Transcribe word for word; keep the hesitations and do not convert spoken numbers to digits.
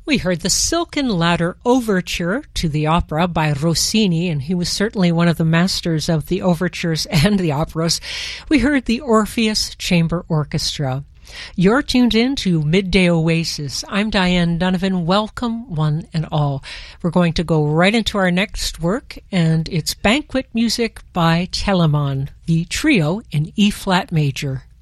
We heard the Silken Ladder Overture to the opera by Rossini, and he was certainly one of the masters of the overtures and the operas. We heard the Orpheus Chamber Orchestra. You're tuned in to Midday Oasis. I'm Diane Donovan. Welcome, one and all. We're going to go right into our next work, and it's banquet music by Telemann, the trio in E-flat major.